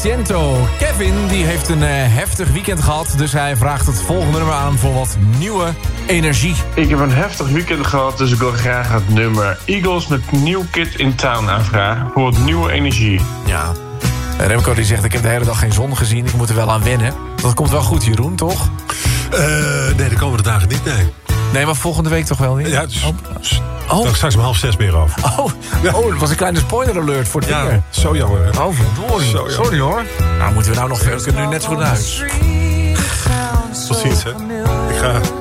Tiento. Kevin die heeft een heftig weekend gehad. Dus hij vraagt het volgende nummer aan voor wat nieuwe energie. Ik heb een heftig weekend gehad, dus ik wil graag het nummer Eagles met New Kid in Town aanvragen. Voor wat nieuwe energie. Ja. Remco die zegt, ik heb de hele dag geen zon gezien. Ik moet er wel aan wennen. Dat komt wel goed, Jeroen, toch? Nee, de komende dagen niet, nee. Nee, maar volgende week toch wel niet? Ja, dus, straks om 5:30 meer over. Dat was een kleine spoiler alert voor het Ja, weer. zo jammer. Hè? Oh, verdorie. Sorry hoor. Nou, moeten we nou nog verder? We kunnen nu net zo goed naar huis. Tot ziens, hè. Ik ga...